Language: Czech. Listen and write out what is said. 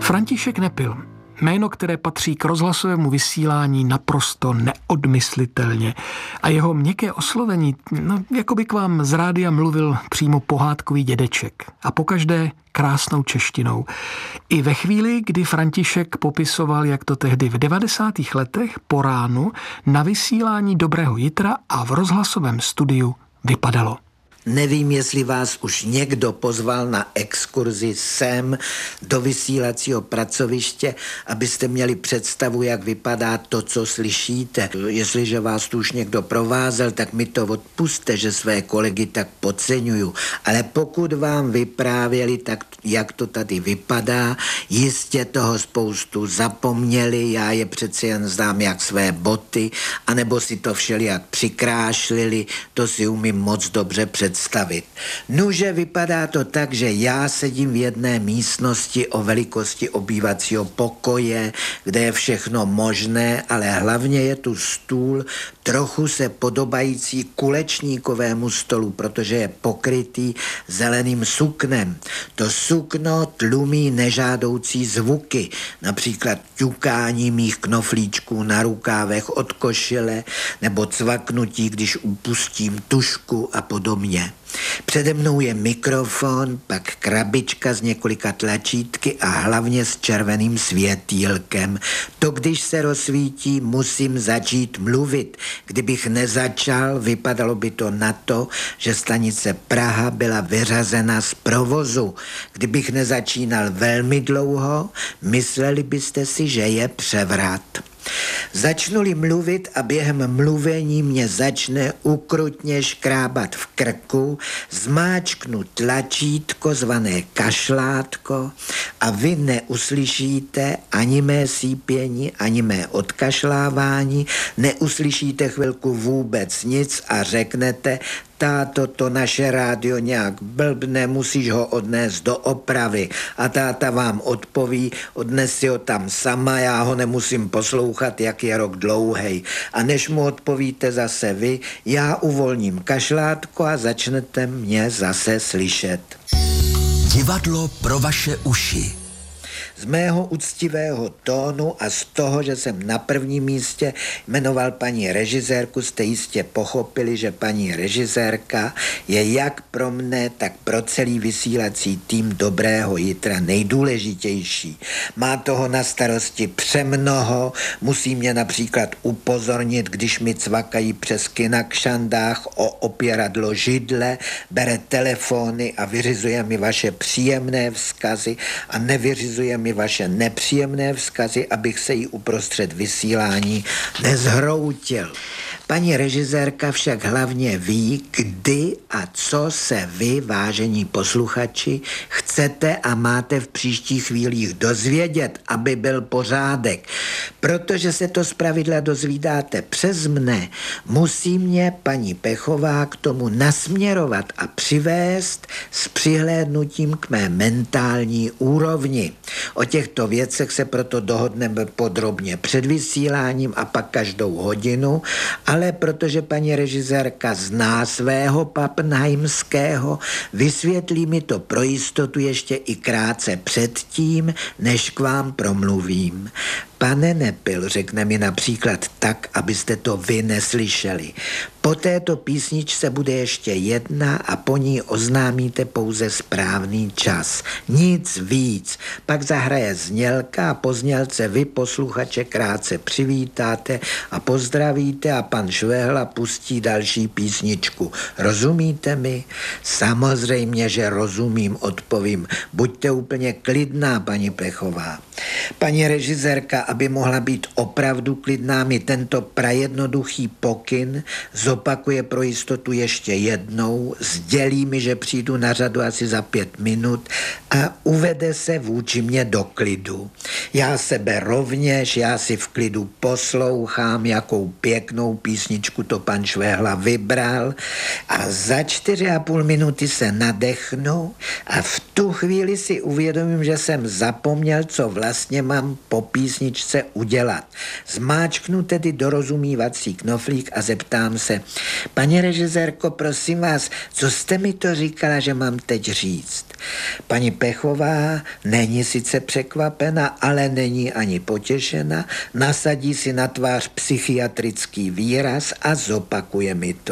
František Nepil. Jméno, které patří k rozhlasovému vysílání naprosto neodmyslitelně. A jeho měkké oslovení, jako by k vám z rádia mluvil přímo pohádkový dědeček. A pokaždé krásnou češtinou. I ve chvíli, kdy František popisoval, jak to tehdy v 90. letech po ránu na vysílání Dobrého jitra a v rozhlasovém studiu vypadalo. Nevím, jestli vás už někdo pozval na exkurzi sem do vysílacího pracoviště, abyste měli představu, jak vypadá to, co slyšíte. Jestliže vás tu už někdo provázel, tak mi to odpuste, že své kolegy tak podceňuju. Ale pokud vám vyprávěli, tak jak to tady vypadá, jistě toho spoustu zapomněli, já je přece jen znám jak své boty, anebo si to všelijak přikrášlili, to si umím moc dobře představit. Nuže vypadá to tak, že já sedím v jedné místnosti o velikosti obývacího pokoje, kde je všechno možné, ale hlavně je tu stůl trochu se podobající kulečníkovému stolu, protože je pokrytý zeleným suknem. To sukno tlumí nežádoucí zvuky, například ťukání mých knoflíčků na rukávech od košile nebo cvaknutí, když upustím tužku a podobně. Přede mnou je mikrofon, pak krabička s několika tlačítky a hlavně s červeným světýlkem. To, když se rozsvítí, musím začít mluvit. Kdybych nezačal, vypadalo by to na to, že stanice Praha byla vyřazena z provozu. Kdybych nezačínal velmi dlouho, mysleli byste si, že je převrat. Začnu-li mluvit a během mluvení mě začne ukrutně škrábat v krku, zmáčknu tlačítko zvané kašlátko a vy neuslyšíte ani mé sípění, ani mé odkašlávání, neuslyšíte chvilku vůbec nic a řeknete: táto, to naše rádio nějak blbne, musíš ho odnést do opravy. A táta vám odpoví: odnes si ho tam sama, já ho nemusím poslouchat, jak je rok dlouhej. A než mu odpovíte zase vy, já uvolním kašlátko a začnete mě zase slyšet. Divadlo pro vaše uši. Z mého úctivého tónu a z toho, že jsem na prvním místě jmenoval paní režisérku, jste jistě pochopili, že paní režisérka je jak pro mne, tak pro celý vysílací tým Dobrého jitra nejdůležitější. Má toho na starosti přemnoho, musí mě například upozornit, když mi cvakají přesky na kšandách o opěradlo židle, bere telefony a vyřizuje mi vaše příjemné vzkazy a nevyřizuje mi vaše nepříjemné vzkazy, abych se jí uprostřed vysílání nezhroutil. Paní režisérka však hlavně ví, kdy a co se vy, vážení posluchači, chcete a máte v příštích chvílích dozvědět, aby byl pořádek. Protože se to zpravidla dozvídáte přes mne, musí mě paní Pechová k tomu nasměrovat a přivést s přihlédnutím k mé mentální úrovni. O těchto věcech se proto dohodneme podrobně před vysíláním a pak každou hodinu, ale protože paní režisérka zná svého Pappenheimského, vysvětlí mi to pro jistotu ještě i krátce předtím, než k vám promluvím. Pane Nepil, řekne mi například tak, abyste to vy neslyšeli. Po této písničce bude ještě jedna a po ní oznámíte pouze správný čas. Nic víc. Pak zahraje znělka a po znělce vy, posluchače, krátce přivítáte a pozdravíte a pan Švehla pustí další písničku. Rozumíte mi? Samozřejmě, že rozumím, odpovím. Buďte úplně klidná, paní Plechová. Paní režisérka, aby mohla být opravdu klidná, mi tento prajednoduchý pokyn zopakuje pro jistotu ještě jednou, sdělí mi, že přijdu na řadu asi za 5 minut a uvede se vůči mě do klidu. Já sebe rovněž, já si v klidu poslouchám, jakou pěknou písničku to pan Švehla vybral a za 4,5 minuty se nadechnu a v tu chvíli si uvědomím, že jsem zapomněl, co vlastně vlastně mám po písničce udělat. Zmáčknu tedy dorozumívací knoflík a zeptám se, paní režisérko, prosím vás, co jste mi to říkala, že mám teď říct? Paní Pechová není sice překvapena, ale není ani potěšena, nasadí si na tvář psychiatrický výraz a zopakuje mi to.